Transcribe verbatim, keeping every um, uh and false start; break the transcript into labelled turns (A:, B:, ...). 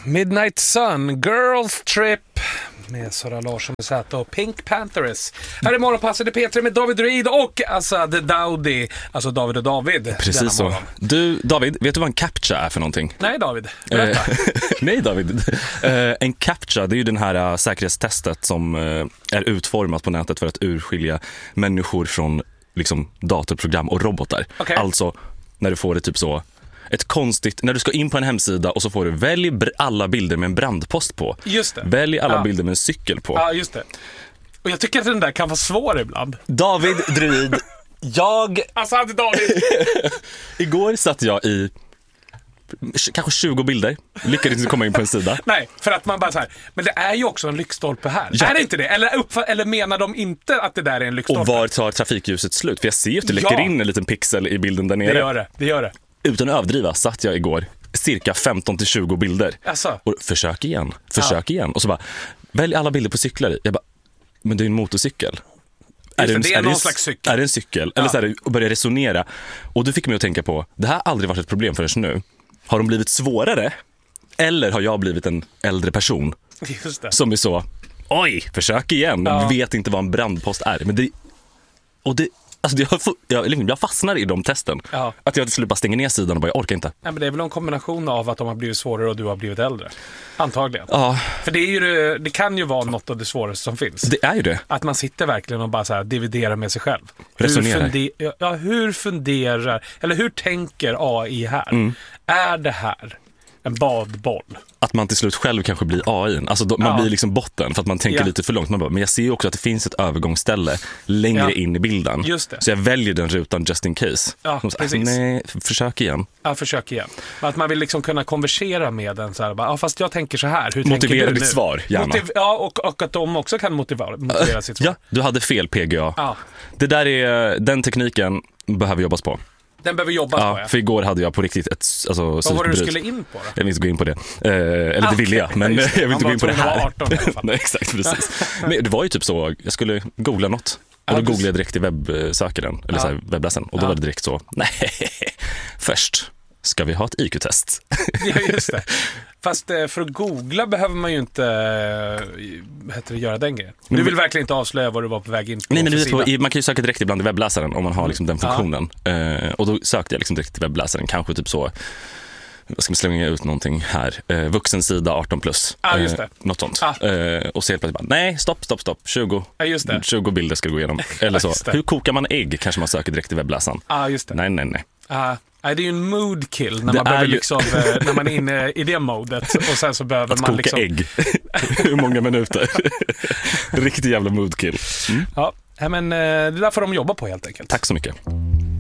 A: Midnight Sun, Girls Trip med Sara Larsson med Z och Pink Panthers. Här är morgonpasset i P tre med David Reed och Assad Daudi. Alltså David och David.
B: Precis så. Du, David, vet du vad en CAPTCHA är för någonting?
A: Nej, David. Berätta.
B: Nej, David. En CAPTCHA, det är ju den här säkerhetstestet som är utformat på nätet för att urskilja människor från liksom datorprogram och robotar. Okay. Alltså, när du får det typ så... Ett konstigt, när du ska in på en hemsida och så får du välj alla bilder med en brandpost på.
A: Just det.
B: Välj alla
A: ja.
B: bilder med en cykel på.
A: Ja, just det. Och jag tycker att den där kan vara svår ibland.
B: David Druid, jag...
A: Alltså, hade David...
B: Igår satt jag i kanske tjugo bilder. Lyckades inte komma in på en sida.
A: Nej, för att man bara så här, men det är ju också en lyktstolpe här.
B: Ja.
A: Är det inte det? Eller, uppf- eller menar de inte att det där är en lyktstolpe?
B: Och var tar trafikljuset slut? För jag ser ju att det läcker
A: ja.
B: in en liten pixel i bilden där nere.
A: Det gör det, det gör det.
B: Utan att överdriva satt jag igår cirka femton till tjugo bilder.
A: Alltså.
B: Och försök igen, försök ja. igen. Och så bara, välj alla bilder på cyklar. Jag bara, men det är en motorcykel. Är det, en,
A: det är,
B: är,
A: någon
B: det,
A: slags cykel.
B: är det en cykel?
A: Ja.
B: Eller så här, och börja resonera. Och du fick mig att tänka på, det här har aldrig varit ett problem förrän nu. Har de blivit svårare? Eller har jag blivit en äldre person?
A: Just det.
B: Som är så, oj, försök igen.
A: Ja.
B: Vet inte vad en brandpost är. Men det, och det... Alltså jag, jag, jag fastnar i de testen.
A: Ja.
B: Att jag till slut bara stänger ner sidan och bara, jag orkar inte.
A: Nej, men det är väl en kombination av att de har blivit svårare och du har blivit äldre. Antagligen.
B: Ja.
A: För det, är ju det, det kan ju vara något av det svåraste som finns.
B: Det är ju det.
A: Att man sitter verkligen och bara så här dividerar med sig själv.
B: Resonerar.
A: Hur, funde- ja, hur funderar, eller hur tänker A I här? Mm. Är det här en badboll?
B: Att man till slut själv kanske blir A I. Alltså då, man
A: ja.
B: blir liksom botten för att man tänker ja. lite för långt. Man bara, men jag ser ju också att det finns ett övergångsställe längre ja. in i bilden.
A: Just det.
B: Så jag väljer den rutan just in case.
A: Ja,
B: så,
A: precis.
B: Nej, försök igen.
A: Ja, försök igen. Att man vill liksom kunna konversera med den så här, bara, ja, fast jag tänker så här. Hur
B: motivera
A: tänker du
B: ditt
A: nu?
B: svar, gärna.
A: Motiv- ja, och, och att de också kan motivera, motivera sitt svar.
B: Ja, du hade fel P G A.
A: Ja.
B: Det där är, den tekniken behöver jobbas på.
A: Den behöver jobbas
B: ja,
A: på, ja.
B: För igår hade jag på riktigt ett alltså,
A: vad var det du skulle in på då?
B: Jag vill inte gå in på det. Eh, eller det
A: ah,
B: ville jag, men jag vill inte gå in på det här.
A: arton, i alla fall.
B: Nej, exakt, precis. Men det var ju typ så, jag skulle googla något. Och då
A: ja,
B: googlade jag direkt i webbsökaren, eller
A: ja.
B: så här, webbläsaren. Och då
A: ja.
B: var det direkt så, nej, först ska vi ha ett I Q-test.
A: Ja, just det. Fast för att googla behöver man ju inte heter det, göra den grejen. Du vill verkligen inte avslöja vad du var på väg in på.
B: Nej, men du vet, på, man kan ju söka direkt ibland i webbläsaren om man har liksom den funktionen. Ja. Eh, och då sökte jag liksom direkt i webbläsaren, kanske typ så, vad ska man slänga ut någonting här? Eh, vuxensida arton plus.
A: Ah, just det.
B: Eh, något sånt.
A: Ah.
B: Eh, och så helt plötsligt bara, nej, stopp, stopp, stopp. tjugo,
A: ah, just det.
B: tjugo bilder ska du gå igenom. Eller så, hur kokar man ägg? Kanske man söker direkt i webbläsaren.
A: Ja, ah, just det.
B: Nej, nej, nej.
A: Ah. Nej, det är ju en mood kill när
B: det
A: man behöver
B: ju...
A: liksom, när man är inne i det modet och sen så behöver
B: att
A: man
B: koka
A: liksom...
B: ägg. Hur många minuter? Riktigt jävla mood kill. Mm.
A: Ja, men det där får de jobba på helt enkelt.
B: Tack så mycket.